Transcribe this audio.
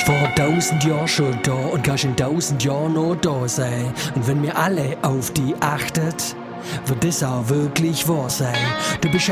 bist vor 1000 Jahren schon da und kannst in 1000 Jahren noch da sein. Und wenn wir alle auf die achtet, wird das auch wirklich wahr sein. Du bist